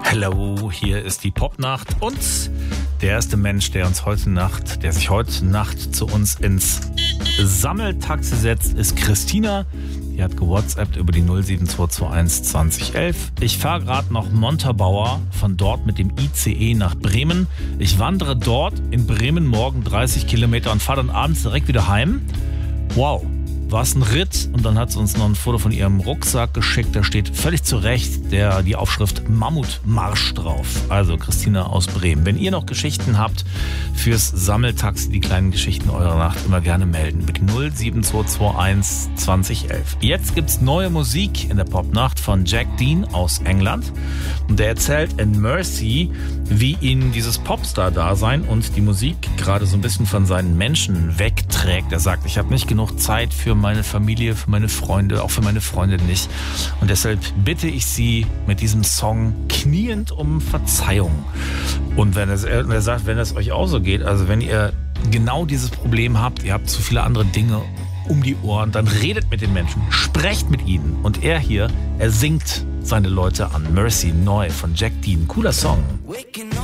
Hallo, hier ist die Popnacht und der erste Mensch, der sich heute Nacht zu uns ins Sammeltaxi setzt, ist Christina. Die hat gewhatsappt über die 07221 2011. Ich fahre gerade nach Montabaur, von dort mit dem ICE nach Bremen. Ich wandere dort in Bremen morgen 30 Kilometer und fahre dann abends direkt wieder heim. Wow. War es ein Ritt, und dann hat sie uns noch ein Foto von ihrem Rucksack geschickt. Da steht völlig zu Recht die Aufschrift Mammutmarsch drauf. Also Christina aus Bremen. Wenn ihr noch Geschichten habt fürs Sammeltaxi, die kleinen Geschichten eurer Nacht, immer gerne melden mit 07221 2011. Jetzt gibt's neue Musik in der Popnacht von Jack Dean aus England. Und der erzählt in Mercy, wie ihn dieses Popstar-Dasein und die Musik gerade so ein bisschen von seinen Menschen wegträgt. Er sagt, ich habe nicht genug Zeit für meine Familie, für meine Freunde, auch für meine Freunde nicht. Und deshalb bitte ich Sie mit diesem Song kniend um Verzeihung. Und er sagt, wenn es euch auch so geht, also wenn ihr genau dieses Problem habt, ihr habt zu viele andere Dinge um die Ohren, dann redet mit den Menschen, sprecht mit ihnen. Und er singt seine Leute an. Mercy, neu von Jack Dean. Cooler Song. Waking up